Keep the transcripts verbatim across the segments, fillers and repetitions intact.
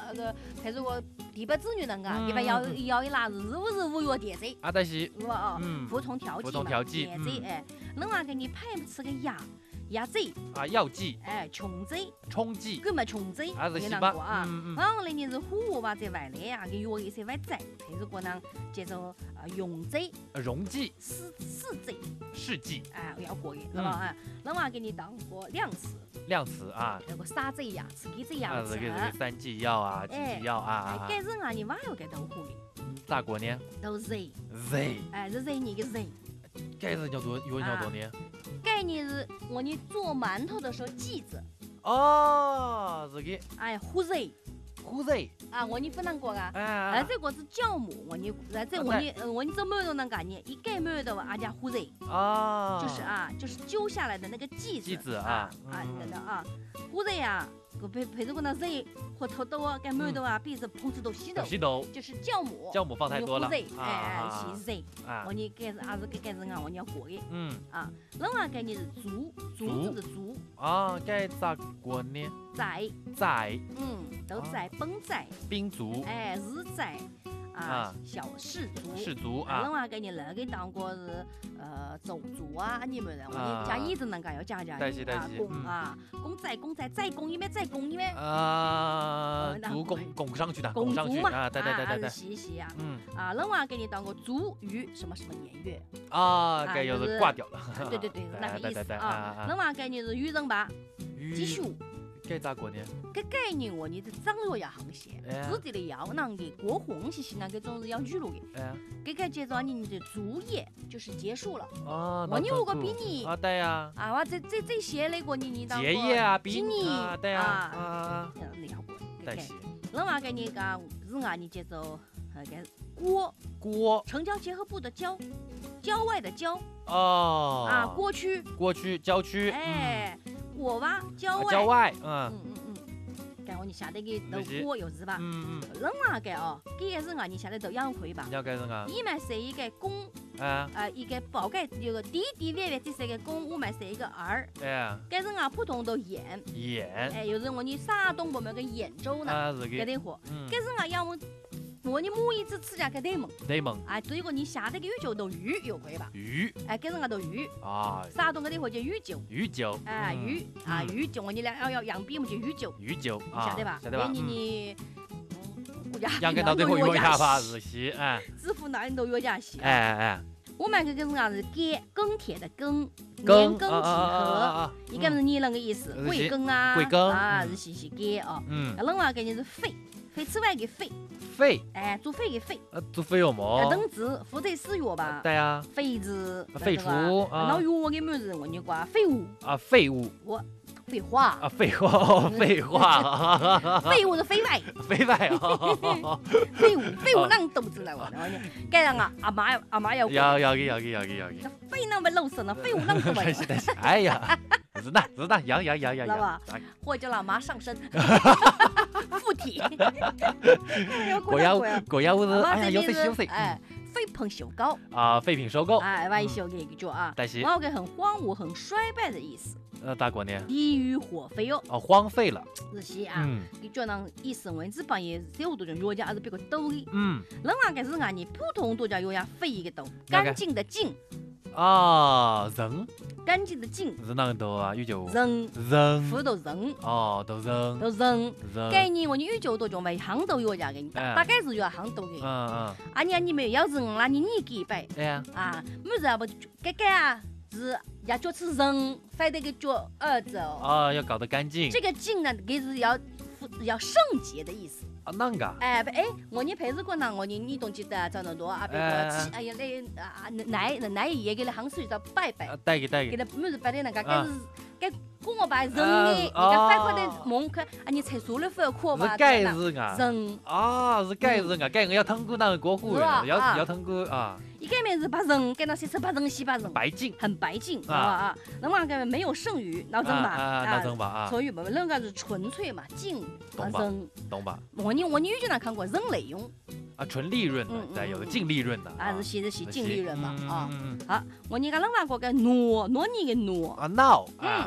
那个譬如个第八子女那个，一般要要伊拉日五日五月电债， 啊，但是是吧？哦，服从调剂嘛， 服从调剂电债哎，另外给你配吃个药。药剂啊，药剂， 哎，穷剂， 冲剂， 搿么穷剂， 啊是有西吧？ 啷个啊？ 嗯嗯。 然后呢，你是火话在外来啊，个药一些外在，譬如讲呢，叫做呃溶剂， 溶剂， 试试剂， 试剂， 哎，要过的，是吧？啊，另外给你当过量词， 量词啊， 那个杀剂呀，刺激剂呀， 啊，这个这个三剂药啊，几剂药啊， 哎，搿人啊，你娃要搿豆腐的， 咋过呢？ 都 Z Z， 哎，是 Z 你个 Z。 搿是叫做有叫多年？ 概念是我你做馒头的时候剂子。 哦，这个。 哎，胡子。 胡子。 啊，我你不能过啊。 哎。 啊，这个是酵母，我你，啊，这我你，我你做馒头那概念，一盖馒头啊叫胡子。 啊。 就是啊，就是揪下来的那个剂子。 剂子啊。 啊，等等啊，胡子呀。个配配着个那热或头豆啊，跟馒头啊，比是碰瓷豆稀豆， 稀豆就是酵母， 酵母放太多了， 哎哎，是热，我你该是还是该该是啊，我你要过的， 嗯啊，另外概念是竹，竹子的竹， 啊，该咋过呢？ 载载， 嗯，都载崩载， 冰足， 哎，日载。啊，小氏族， 氏族啊， 另外给你那个当过是呃走族啊，你们的，我你加椅子那个要加加， 对是对是， 拱啊，拱再拱再再拱一面再拱一面啊，足拱拱上去的，拱上去啊，对对对对对， 洗一洗呀， 嗯啊，另外给你当过足鱼什么什么年月啊，该有的挂掉了， 对对对，那个意思啊，另外给你是渔人吧，继续。 该咋过呢？ 搿概念我你是张药也很些，自己的药囊的过红些些那个种是要记录的。哎，搿个介绍你的足业就是结束了。哦，我你如果比你啊，对呀。 啊，我这这这些那个你你当结业啊， 比你啊，对呀啊， 你要过。 对是。 另外给你讲是啊，你介绍那个郭郭城郊结合部的郊，郊外的郊。 哦。 啊，郭区。 郭区，郊区。 哎。我吧，郊外， 郊外，嗯嗯嗯嗯，该我你下得个豆锅有是吧？ 嗯嗯。 另外个哦，这个是啊，你下得豆养亏吧？ 要干什么？ 伊嘛是一个公，啊呃一个宝盖有个弟弟妹妹这是一个公，我嘛是一个儿。哎。该是啊，普通都兖。 兖。 哎，有人我你山东我们个兖州呢， 啊是个。 搿点货，该是啊要么。我你母一只吃家个对蒙， 对蒙， 哎，对个你下得个鱼酒都鱼有亏吧？ 鱼， 哎，跟人家都鱼啊， 山东个点货叫鱼酒， 鱼酒， 哎，鱼啊鱼酒，我你俩要要养比我们就鱼酒， 鱼酒， 晓得吧？ 晓得吧？ 你你， 养个到最后约下吧，日系，哎， 支付哪里都约下西， 哎哎哎， 我买个跟人家是耕耕田的耕，年耕几何，一个是你那个意思，贵耕啊， 贵耕啊，是西西耕哦，嗯，另外个就是废。废之外给废， 废， 哎，做废给废， 呃，做废有么？ 等字负责使用吧？ 对呀。 废字， 废除啊。那用我给么子？我你挂废物啊，废物。 我废话啊，废话，废话。 废物是废外， 废外啊。 废物，废物让都知道我。该让啊，阿妈阿妈要。 要要给要给要给要给。 废那么露身了，废物让都知道。哎呀，是的是的，养养养养养。或者老妈上身。附体， 果要果要是哎呀，有谁有谁哎，废品收购啊，废品收购哎，万一收给一个啊， 但是我有个很荒芜、很衰败的意思。 呃，大过呢？ 地域荒废哦， 哦，荒废了。 是是啊，你叫人以省文字帮也小多种药价还是比较多的。 嗯， 另外个是俺你普通多家药价废一个多，干净的净。 啊，人干净的净是哪个多啊？宇宙人人福都人哦，都人都人人概念我你宇宙多种为行都有家给你大概是有行都给你嗯嗯啊你你没有人啦你你给呗哎呀啊没是不该该啊是要做吃人非得个做儿子哦啊要搞得干净这个净呢给是要要圣洁的意思啊，那个哎不哎，我你平时过呢，我你你懂记得找得多啊？别个哎呀那啊奶奶爷给了行市叫拜拜， 带给带给， 给了没是拜的那个，该是该跟我把人的，你个反过来门口啊，你才说了份课嘛？ 是盖是啊， 人啊是盖是啊，盖我要通过那个过户的，要要通过啊。 一个面是把人给那些车把人洗把人白净， 很白净啊啊！那么个没有剩余，那怎么办啊？那怎么办啊？ 所以我们那个是纯粹嘛，净人懂吧？ 我你我你以前看过人类用啊，纯利润的，对，有的净利润的啊，是写的是净利润嘛啊。好，我你看那外国个挪挪你个挪啊，闹嗯，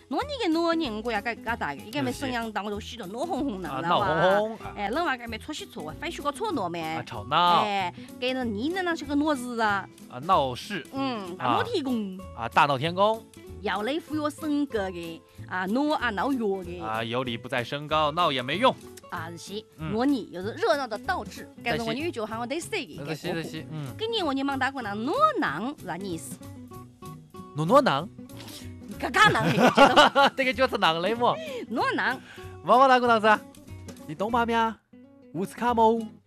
糯你个糯你我要改改大个，一个没沈阳当我都洗得糯红红的， 闹红红。 哎，冷话改没搓洗搓，反洗个搓糯没？ 啊，炒闹。 哎，给人你那那些个糯子啊。 啊，闹事。 嗯，大闹天宫。 啊，大闹天宫。 要内服药升格的啊，糯啊闹药的。 啊，有理不在升高，闹也没用。 啊是，我你又是热闹的倒置，但是我你就喊我得谁的？ 得谁得谁？嗯。 给你我你忙打过那糯囊啥意思？ 糯糯囊？ 嘎嘎囊那个觉得？ 这个就是囊的么？ 糯囊。 妈妈打过囊子？你懂吗？咩？乌斯卡姆。